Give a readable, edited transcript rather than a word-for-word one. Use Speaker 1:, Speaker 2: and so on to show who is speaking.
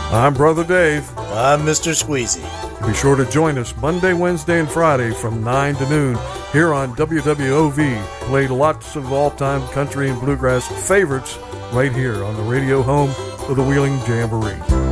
Speaker 1: I'm Brother Dave.
Speaker 2: I'm Mr. Squeezy.
Speaker 1: Be sure to join us Monday, Wednesday, and Friday from 9 to noon here on WWOV. Played lots of all-time country and bluegrass favorites right here on the radio home of the Wheeling Jamboree.